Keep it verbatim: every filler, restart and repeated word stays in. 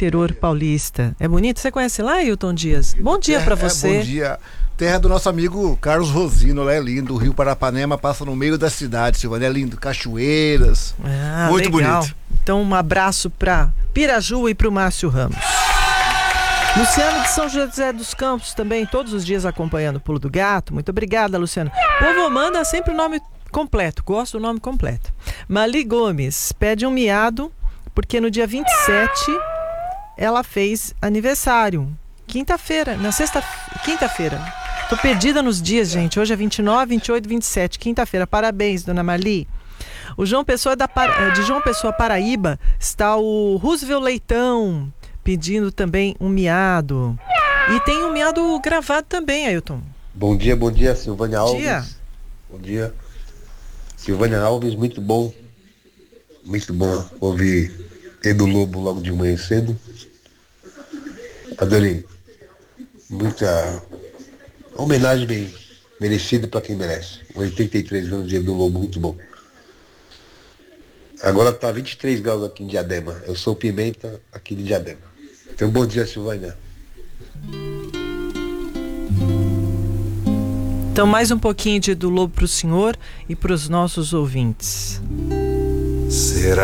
interior paulista. É bonito? Você conhece lá, Ailton Dias? Bom dia é, para você. É, bom dia. Terra do nosso amigo Carlos Rosino, lá é lindo. O Rio Parapanema passa no meio da cidade, Silvânia. É lindo. Cachoeiras. Ah, muito legal. bonito. Então, um abraço para Piraju e para o Márcio Ramos. Luciano de São José dos Campos também, todos os dias acompanhando o Pulo do Gato. Muito obrigada, Luciano. O povo manda sempre o nome completo, gosto do nome completo. Mali Gomes pede um miado, porque no dia vinte e sete ela fez aniversário. Quinta-feira, na sexta, quinta-feira. Tô perdida nos dias, gente. Hoje é vinte e nove, vinte e oito, vinte e sete, quinta-feira. Parabéns, dona Mali. O João Pessoa da, de João Pessoa, Paraíba, está o Roosevelt Leitão, pedindo também um miado. E tem um miado gravado também, Ailton. Bom dia, bom dia, Silvânia Alves. Dia. Bom dia. Silvânia Alves, muito bom. Muito bom ouvir Edu Lobo logo de manhã cedo. Adorei. Muita homenagem bem merecida para quem merece. oitenta e três anos de Edu Lobo, muito bom. Agora tá vinte e três graus aqui em Diadema. Eu sou Pimenta, aqui de Diadema. Então, bom dia, Silvânia. Então, mais um pouquinho de Edu Lobo para o senhor e para os nossos ouvintes. Será?